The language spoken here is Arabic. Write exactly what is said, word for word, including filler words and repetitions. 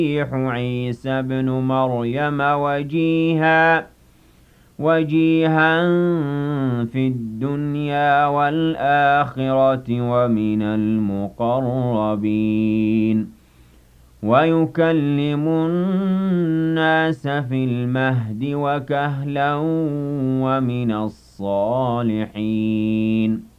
عيسى ابن مريم وجيها وجيها في الدنيا والآخرة ومن المقربين ويكلم الناس في المهد وكهلا ومن الصالحين